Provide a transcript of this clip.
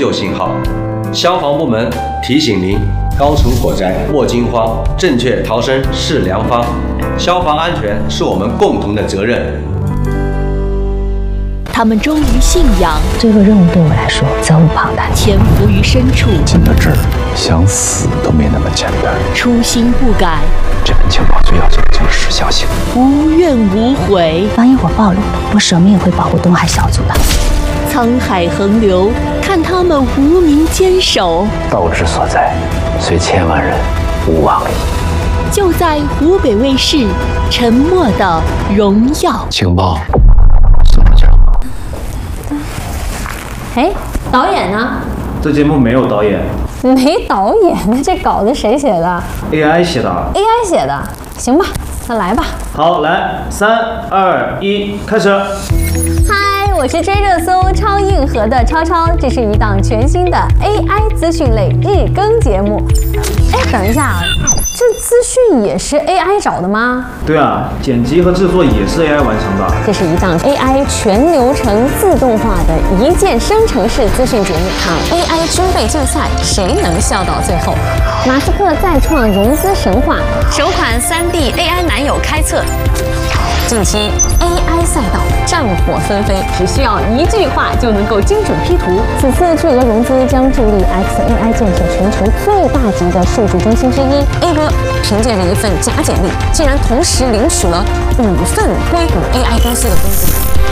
救信号。消防部门提醒您：高处火灾莫惊慌，正确逃生是良方。消防安全是我们共同的责任。 他们忠于信仰， 这个任务对我来说责无旁贷， 潜伏于深处， 进到这儿，想死都没那么简单。 初心不改， 这份情报最要紧的就是时效性， 无怨无悔。 万一我暴露了，我舍命也会保护东海小组的。 沧海横流，看他们无名坚守。 道之所在，虽千万人，吾往矣。 就在湖北卫视《沉默的荣耀》。 情报送到这儿。 哎，导演呢？ 这节目没有导演， 没导演，那这稿子谁写的 ？AI 写的。 AI 写的，行吧，那来吧。 好，来，3、2、1，开始。 嗨，我是追热搜超硬核的超超，这是一档全新的 AI 资讯类日更节目。哎，等一下，这资讯也是 AI 找的吗？ 对啊，剪辑和制作也是 AI 完成的。 这是一档 AI 全流程自动化的一键生成式资讯节目。看 AI 军备竞赛，谁能笑到最后？马斯克再创融资神话，首款3D AI 男友开测。近期 AI 赛道战火纷飞，只需要一句话就能够精准 P 图。此次巨额融资将助力 XAI 建设全球最大级的数据中心之一。A 哥凭借着一份假简历，竟然同时领取了5份硅谷 AI 公司的工资。